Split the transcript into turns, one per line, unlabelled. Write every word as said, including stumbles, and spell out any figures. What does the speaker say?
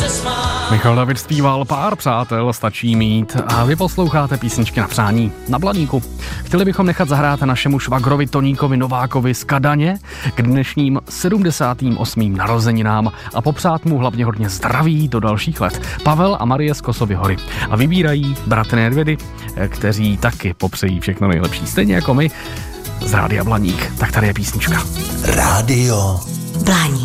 Michal David zpíval Pár přátel stačí mít a vy posloucháte písničky na přání na Blaníku. Chtěli bychom nechat zahrát našemu švagrovi Toníkovi Novákovi z Kadaně k dnešním sedmdesátým osmým narozeninám a popřát mu hlavně hodně zdraví do dalších let. Pavel a Marie z Kosovy Hory. A vybírají bratry Nedvědy, kteří taky popřejí všechno nejlepší, stejně jako my z Rádia Blaník. Tak tady je písnička.
Rádio Blaník.